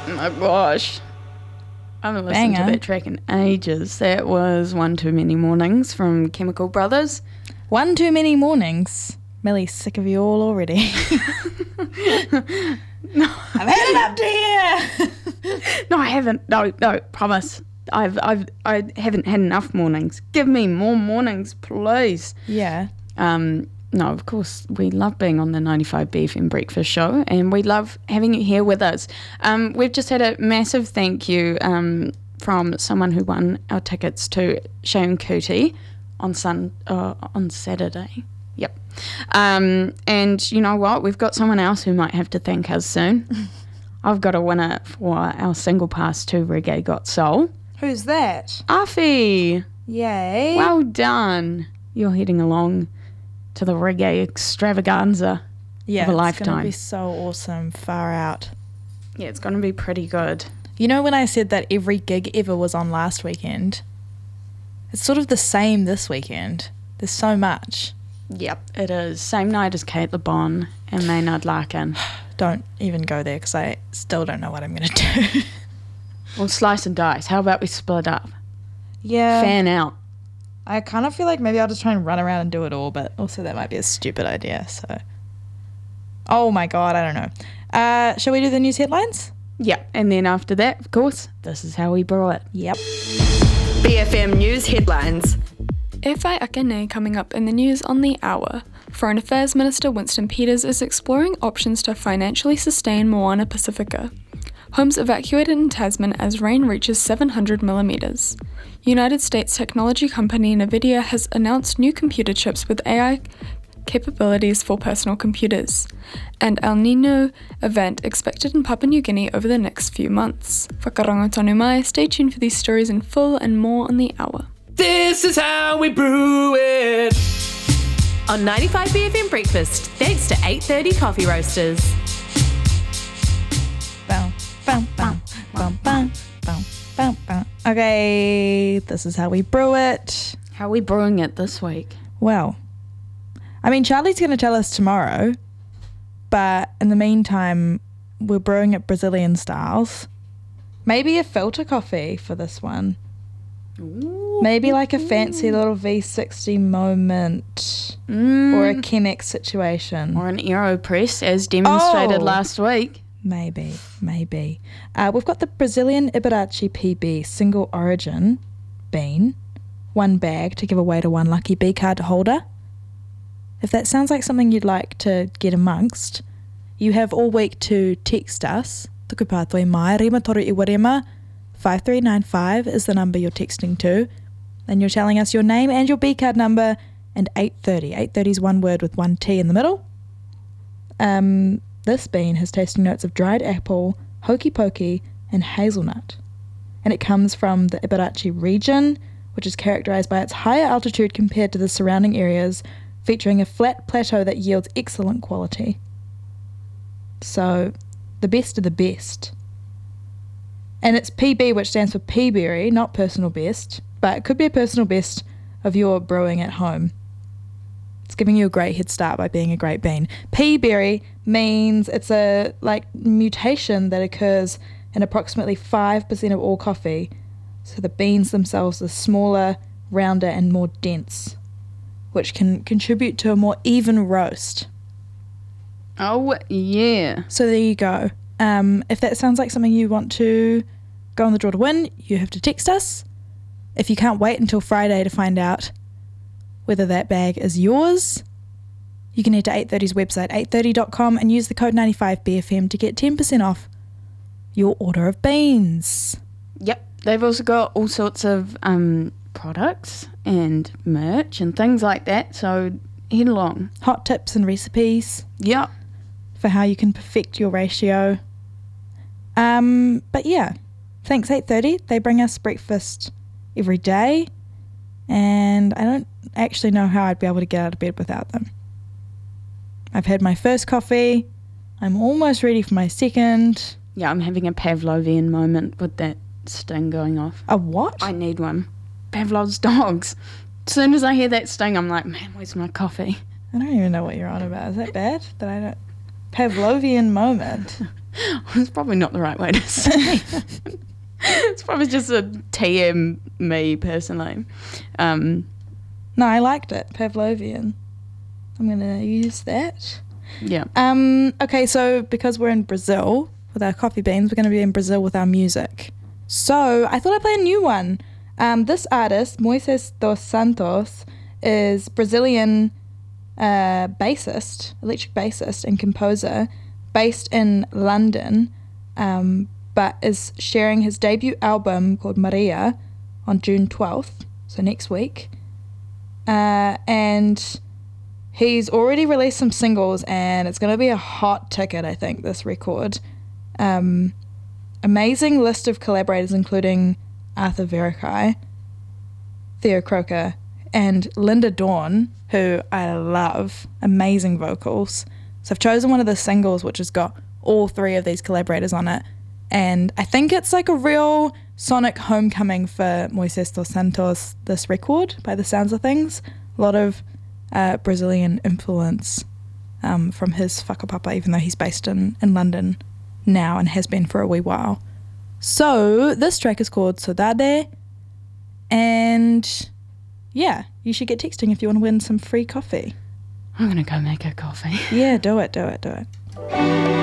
my gosh. I haven't listened to that track in ages. That was One Too Many Mornings from Chemical Brothers. One Too Many Mornings. Millie's sick of you all already. No. I've had it up to here. No, I haven't. No, promise. I haven't had enough mornings. Give me more mornings, please. Yeah. No, of course, we love being on the 95BFM Breakfast Show, and we love having you here with us. We've just had a massive thank you from someone who won our tickets to Shane Cootie on Saturday. Yep. And you know what? We've got someone else who might have to thank us soon. I've got a winner for our single pass to Reggae Got Soul. Who's that? Afi. Yay. Well done. You're heading along to the reggae extravaganza of a lifetime. It's going to be so awesome. Far out. Yeah, it's going to be pretty good. You know when I said that every gig ever was on last weekend? It's sort of the same this weekend. There's so much. Yep, it is. Same night as Kate LeBon and Maynard Larkin. Don't even go there because I still don't know what I'm going to do. Well, slice and dice. How about we split up? Yeah. Fan out. I kind of feel like maybe I'll just try and run around and do it all, but also that might be a stupid idea, so. Oh my God, I don't know. Shall we do the news headlines? Yep, and then after that, of course, this is how we brew it. Yep. BFM News Headlines. E whai ake nei coming up in the news on the hour. Foreign Affairs Minister Winston Peters is exploring options to financially sustain Moana Pacifica. Homes evacuated in Tasman as rain reaches 700 millimetres. United States technology company Nvidia has announced new computer chips with AI capabilities for personal computers. And El Nino event expected in Papua New Guinea over the next few months. Whakarongo tonu mai, stay tuned for these stories in full and more on the hour. This is how we brew it. On 95BFM Breakfast, thanks to 8:30 Coffee Roasters. Bow, bow, bow, bow, bow, bow, bow, bow. Okay, this is how we brew it. How are we brewing it this week? Well, I mean, Charlie's going to tell us tomorrow, but in the meantime, we're brewing it Brazilian styles. Maybe a filter coffee for this one. Ooh. Maybe like a fancy little V60 moment or a Chemex situation. Or an AeroPress as demonstrated last week. Maybe. We've got the Brazilian Iberace PB single origin bean, 1 bag to give away to one lucky B card holder. If that sounds like something you'd like to get amongst, you have all week to text us. Tuku pātoi mai, rima toru iwa rima, 5395 is the number you're texting to. And you're telling us your name and your B card number and 830. 830 is one word with one T in the middle. This bean has tasting notes of dried apple, hokey pokey, and hazelnut. And it comes from the Iberace region, which is characterized by its higher altitude compared to the surrounding areas, featuring a flat plateau that yields excellent quality. So, the best of the best. And it's PB, which stands for Peaberry, not personal best, but it could be a personal best of your brewing at home. It's giving you a great head start by being a great bean. Peaberry means it's a mutation that occurs in approximately 5% of all coffee. So the beans themselves are smaller, rounder, and more dense, which can contribute to a more even roast. Oh, yeah. So there you go. If that sounds like something you want to go on the draw to win, you have to text us. If you can't wait until Friday to find out whether that bag is yours, you can head to 830's website, 830.com, and use the code 95BFM to get 10% off your order of beans. Yep. They've also got all sorts of products and merch and things like that, so head along. Hot tips and recipes. Yep. For how you can perfect your ratio. But yeah, thanks 830. They bring us breakfast every day, and I don't actually know how I'd be able to get out of bed without them. I've had my first coffee. I'm almost ready for my second. Yeah, I'm having a Pavlovian moment with that sting going off. A what? I need one. Pavlov's dogs. As soon as I hear that sting, I'm like, man, where's my coffee? I don't even know what you're on about. Is that bad? That I don't... Pavlovian moment. It's probably not the right way to say it. It's probably just a TM me personally. No, I liked it. Pavlovian. I'm going to use that. Yeah. Okay, so because we're in Brazil with our coffee beans, we're going to be in Brazil with our music. So I thought I'd play a new one. This artist, Moises dos Santos, is Brazilian bassist, electric bassist and composer based in London, but is sharing his debut album called Maria on June 12th, so next week. And he's already released some singles, and it's going to be a hot ticket, I think, this record. Amazing list of collaborators, including Arthur Verocai, Theo Croker, and Linda Dawn, who I love. Amazing vocals. So I've chosen one of the singles which has got all three of these collaborators on it, and I think it's like a real sonic homecoming for Moises dos Santos, this record, by the sounds of things. A lot of Brazilian influence from his whakapapa, even though he's based in London now and has been for a wee while. So this track is called Saudade, and yeah, you should get texting if you want to win some free coffee. I'm going to go make a coffee. Yeah, do it.